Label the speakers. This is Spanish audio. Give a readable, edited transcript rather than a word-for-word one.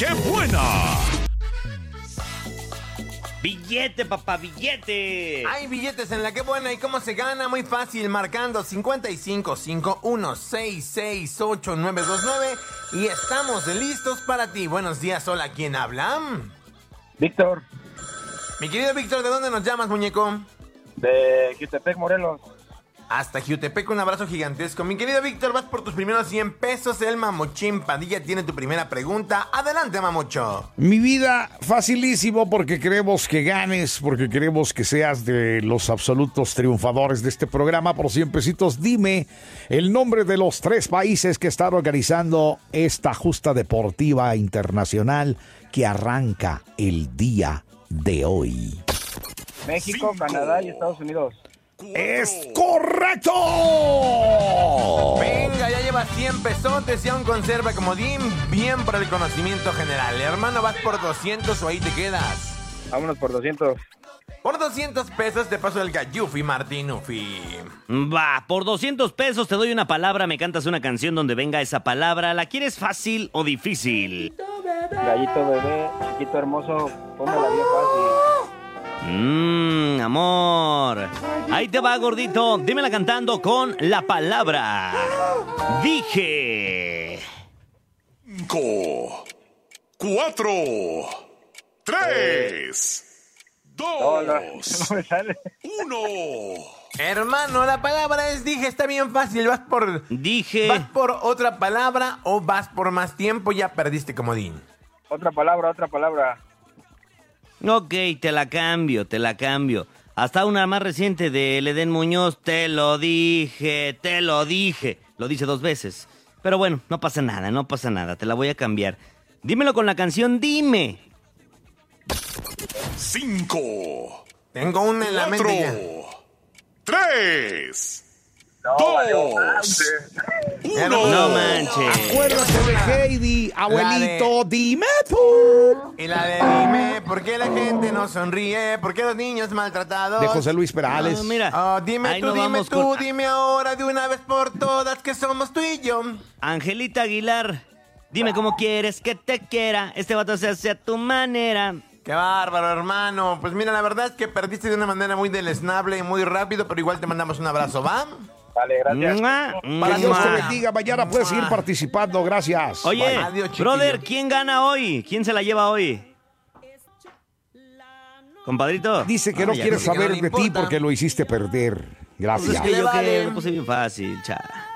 Speaker 1: qué buena!
Speaker 2: ¡Billete, papá, billete!
Speaker 3: Hay billetes en la que buena. ¿Y cómo se gana? Muy fácil, marcando 5551668929 y estamos listos para ti. Buenos días, hola, ¿quién habla?
Speaker 4: Víctor,
Speaker 3: Mi querido Víctor, ¿de dónde nos llamas, muñeco?
Speaker 4: de Jutepec, Morelos.
Speaker 3: Hasta Jutepec, un abrazo gigantesco. Mi querido Víctor, vas por tus primeros 100 pesos. El Mamuchín Padilla tiene tu primera pregunta. Adelante, Mamucho.
Speaker 5: Mi vida, facilísimo, porque queremos que ganes, porque queremos que seas de los absolutos triunfadores de este programa. Por 100 pesitos, dime el nombre de los 3 países que están organizando esta justa deportiva internacional que arranca el día de hoy.
Speaker 4: México,
Speaker 1: 5,
Speaker 4: Canadá y Estados Unidos.
Speaker 1: 4,
Speaker 5: ¡Es correcto!
Speaker 3: Venga, ya llevas 100 pesotes y aún conserva comodín. Bien por el conocimiento general. Hermano, ¿vas por 200 o ahí te quedas?
Speaker 4: Vámonos por 200.
Speaker 3: Por 200 pesos te paso el Gallufi Martinufi.
Speaker 2: Va, por 200 pesos te doy una palabra, me cantas una canción donde venga esa palabra. ¿La quieres fácil o difícil?
Speaker 4: Gallito bebé, chiquito hermoso, póngala bien fácil.
Speaker 2: Amor. Ahí te va, gordito. Dímela cantando con la palabra. Dije.
Speaker 1: 5, 4, 3,
Speaker 4: No
Speaker 1: 2,
Speaker 4: me sale.
Speaker 1: 1.
Speaker 3: Hermano, la palabra es dije, está bien fácil. ¿Vas por
Speaker 2: Dije.
Speaker 3: otra palabra o vas por más tiempo? Ya perdiste comodín.
Speaker 4: Otra palabra.
Speaker 2: Ok, te la cambio. Hasta una más reciente de Edén Muñoz. Te lo dije. Lo dice 2 veces. Pero bueno, no pasa nada. Te la voy a cambiar. Dímelo con la canción, dime.
Speaker 1: 5,
Speaker 3: Tengo una en la
Speaker 1: 4,
Speaker 3: mente ya.
Speaker 1: 3,
Speaker 4: No,
Speaker 1: 2, 1.
Speaker 2: No manches.
Speaker 5: Acuérdate de Heidi, abuelito, dime tú.
Speaker 3: Y la de dime, ¿por qué la gente no sonríe? ¿Por qué los niños maltratados?
Speaker 5: De José Luis Perales.
Speaker 2: No, mira.
Speaker 3: Oh, dime
Speaker 2: ahí
Speaker 3: tú,
Speaker 2: no vamos con
Speaker 3: dime ahora de una vez por todas que somos tú y yo.
Speaker 2: Angelita Aguilar. Dime cómo quieres que te quiera. Este vato se hace a tu manera.
Speaker 3: Qué bárbaro, hermano. Pues mira, la verdad es que perdiste de una manera muy deleznable y muy rápido, pero igual te mandamos un abrazo, ¿va?
Speaker 4: Vale, gracias.
Speaker 2: ¡Mua!
Speaker 5: Para Dios te
Speaker 2: ¡Mua!
Speaker 5: bendiga, mañana puedes seguir participando, gracias.
Speaker 2: Oye,
Speaker 3: Bye. Adiós, chiquillo.
Speaker 2: brother, ¿quién gana hoy? ¿Quién se la lleva hoy? Compadrito.
Speaker 5: Dice que no
Speaker 2: ya
Speaker 5: quiere
Speaker 3: dice que no
Speaker 5: saber
Speaker 3: le
Speaker 5: de ti
Speaker 3: importa.
Speaker 5: porque lo hiciste perder.
Speaker 2: Pues es
Speaker 5: Gracias.
Speaker 2: que yo
Speaker 3: vale.
Speaker 2: que lo puse bien fácil, cha.